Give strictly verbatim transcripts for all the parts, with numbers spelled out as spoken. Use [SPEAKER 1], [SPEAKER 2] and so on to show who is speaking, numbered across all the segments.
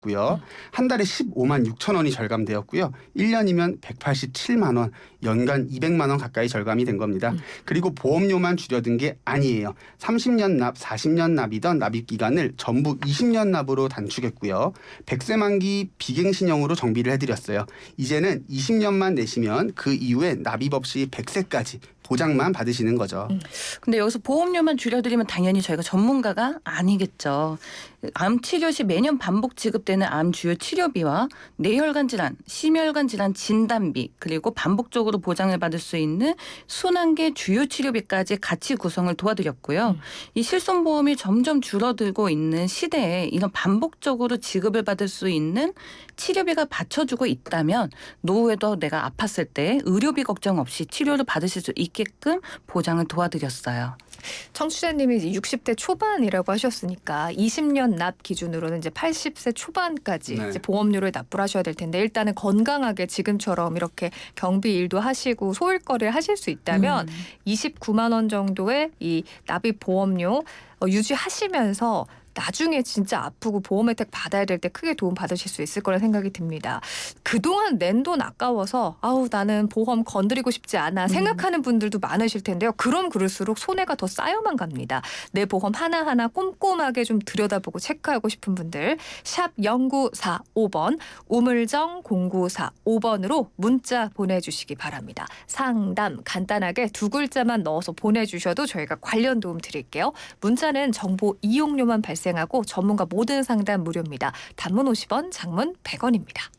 [SPEAKER 1] 고요. 한 달에 십오만 육천 원이 절감되었고요. 일 년이면 백팔십칠만 원, 연간 이백만 원 가까이 절감이 된 겁니다. 그리고 보험료만 줄여든 게 아니에요. 삼십 년 납, 사십 년 납이던 납입 기간을 전부 이십 년 납으로 단축했고요. 백 세 만기 비갱신형으로 정비를 해드렸어요. 이제는 이십 년만 내시면 그 이후에 납입 없이 백 세까지 보장만 받으시는 거죠.
[SPEAKER 2] 음. 근데 여기서 보험료만 줄여드리면 당연히 저희가 전문가가 아니겠죠. 암 치료 시 매년 반복 지급되는 암 주요 치료비와 뇌혈관 질환, 심혈관 질환 진단비, 그리고 반복적으로 보장을 받을 수 있는 순환계 주요 치료비까지 같이 구성을 도와드렸고요. 음. 이 실손보험이 점점 줄어들고 있는 시대에 이런 반복적으로 지급을 받을 수 있는 치료비가 받쳐주고 있다면 노후에도 내가 아팠을 때 의료비 걱정 없이 치료를 받으실 수 있게끔 보장을 도와드렸어요.
[SPEAKER 3] 청취자님이 이제 육십 대 초반이라고 하셨으니까 이십 년 납 기준으로는 이제 팔십 세 초반까지
[SPEAKER 1] 네.
[SPEAKER 3] 이제 보험료를 납부를 하셔야 될 텐데 일단은 건강하게 지금처럼 이렇게 경비 일도 하시고 소일거리를 하실 수 있다면 음. 이십구만 원 정도의 이 납입 보험료 어, 유지하시면서 나중에 진짜 아프고 보험 혜택 받아야 될 때 크게 도움 받으실 수 있을 거라 생각이 듭니다. 그동안 낸 돈 아까워서 아우 나는 보험 건드리고 싶지 않아 생각하는 분들도 많으실 텐데요. 그럼 그럴수록 손해가 더 쌓여만 갑니다. 내 보험 하나하나 꼼꼼하게 좀 들여다보고 체크하고 싶은 분들 샵 공구사오 번 우물정 공구사오 번으로 문자 보내주시기 바랍니다. 상담 간단하게 두 글자만 넣어서 보내주셔도 저희가 관련 도움 드릴게요. 문자는 정보 이용료만 발생 발생하고 전문가 모든 상담 무료입니다. 단문 오십 원, 장문 백 원입니다.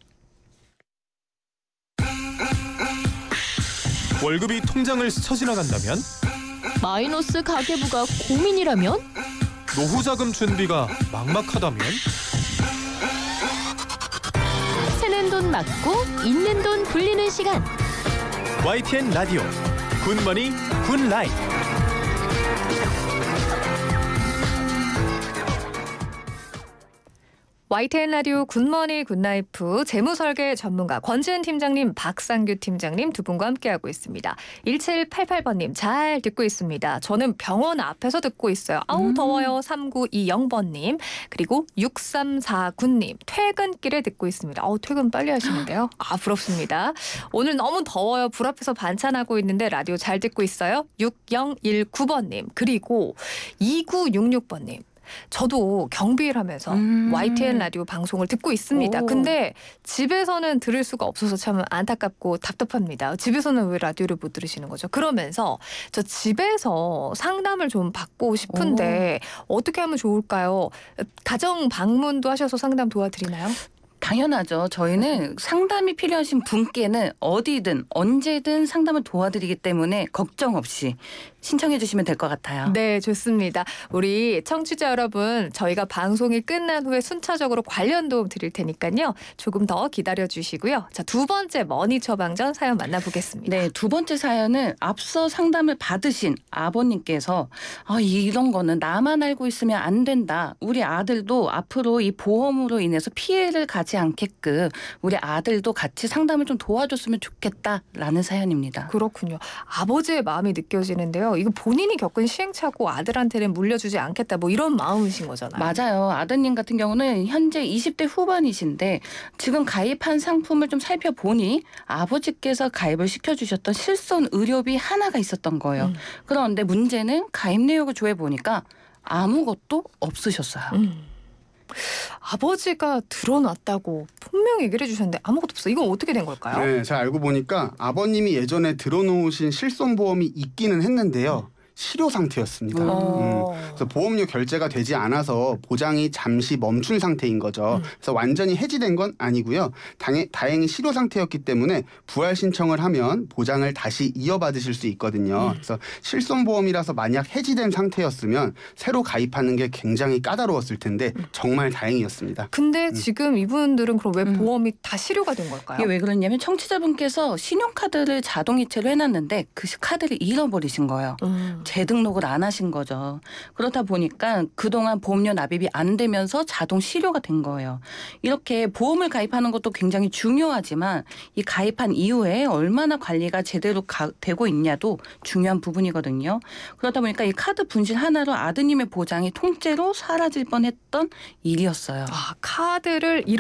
[SPEAKER 4] 월급이 통장을 스쳐 지나간다면?
[SPEAKER 5] 마이너스 가계부가 고민이라면?
[SPEAKER 4] 노후자금 준비가 막막하다면?
[SPEAKER 5] 새는 돈 막고 있는 돈 불리는 시간.
[SPEAKER 4] 와이티엔 라디오 굿머니 굿라이프.
[SPEAKER 3] 와이티엔 라디오 굿머니 굿라이프 재무설계 전문가 권지은 팀장님, 박상규 팀장님 두 분과 함께하고 있습니다. 일칠팔팔 번님 잘 듣고 있습니다. 저는 병원 앞에서 듣고 있어요. 아우
[SPEAKER 2] 음.
[SPEAKER 3] 더워요. 삼구이영 번님 그리고 육삼사구 님 퇴근길에 듣고 있습니다. 아우 퇴근 빨리 하시는데요. 아 부럽습니다. 오늘 너무 더워요. 불 앞에서 반찬하고 있는데 라디오 잘 듣고 있어요. 육영일구 번님 그리고 이구육육 번님 저도 경비를 하면서
[SPEAKER 2] 음.
[SPEAKER 3] 와이티엔 라디오 방송을 듣고 있습니다.
[SPEAKER 2] 오.
[SPEAKER 3] 근데 집에서는 들을 수가 없어서 참 안타깝고 답답합니다. 집에서는 왜 라디오를 못 들으시는 거죠? 그러면서 저 집에서 상담을 좀 받고 싶은데 오. 어떻게 하면 좋을까요? 가정 방문도 하셔서 상담 도와드리나요?
[SPEAKER 2] 당연하죠. 저희는 상담이 필요하신 분께는 어디든 언제든 상담을 도와드리기 때문에 걱정 없이 신청해 주시면 될 것 같아요.
[SPEAKER 3] 네, 좋습니다. 우리 청취자 여러분, 저희가 방송이 끝난 후에 순차적으로 관련 도움 드릴 테니까요. 조금 더 기다려 주시고요. 자, 두 번째 머니 처방전 사연 만나보겠습니다.
[SPEAKER 2] 네, 두 번째 사연은 앞서 상담을 받으신 아버님께서 아, 이런 거는 나만 알고 있으면 안 된다. 우리 아들도 앞으로 이 보험으로 인해서 피해를 가지 않게끔 우리 아들도 같이 상담을 좀 도와줬으면 좋겠다라는 사연입니다.
[SPEAKER 3] 그렇군요. 아버지의 마음이 느껴지는데요. 이거 본인이 겪은 시행착오 아들한테는 물려주지 않겠다 뭐 이런 마음이신 거잖아요.
[SPEAKER 2] 맞아요. 아드님 같은 경우는 현재 이십 대 후반이신데 지금 가입한 상품을 좀 살펴보니 아버지께서 가입을 시켜주셨던 실손 의료비 하나가 있었던 거예요. 음. 그런데 문제는 가입 내역을 조회해보니까 아무것도 없으셨어요.
[SPEAKER 3] 음. 아버지가 드러났다고 분명히 얘기를 해주셨는데 아무것도 없어. 이건 어떻게 된 걸까요?
[SPEAKER 1] 네, 제가 알고 보니까 아버님이 예전에 들어놓으신 실손보험이 있기는 했는데요. 실효 상태였습니다. 음. 그래서 보험료 결제가 되지 않아서 보장이 잠시 멈춘 상태인 거죠. 음. 그래서 완전히 해지된 건 아니고요. 당해, 다행히 실효 상태였기 때문에 부활 신청을 하면 보장을 다시 이어받으실 수 있거든요. 음. 그래서 실손보험이라서 만약 해지된 상태였으면 새로 가입하는 게 굉장히 까다로웠을 텐데 정말 다행이었습니다.
[SPEAKER 3] 근데
[SPEAKER 1] 음.
[SPEAKER 3] 지금 이분들은 그럼 왜
[SPEAKER 2] 음.
[SPEAKER 3] 보험이 다 실효가 된 걸까요?
[SPEAKER 2] 이게 왜 그러냐면 청취자분께서 신용카드를 자동이체로 해놨는데 그 카드를 잃어버리신 거예요.
[SPEAKER 3] 음.
[SPEAKER 2] 재등록을 안 하신 거죠. 그렇다 보니까 그동안 보험료 납입이 안 되면서 자동 실효가 된 거예요. 이렇게 보험을 가입하는 것도 굉장히 중요하지만 이 가입한 이후에 얼마나 관리가 제대로 가, 되고 있냐도 중요한 부분이거든요. 그렇다 보니까 이 카드 분실 하나로 아드님의 보장이 통째로 사라질 뻔했던 일이었어요.
[SPEAKER 3] 아, 카드를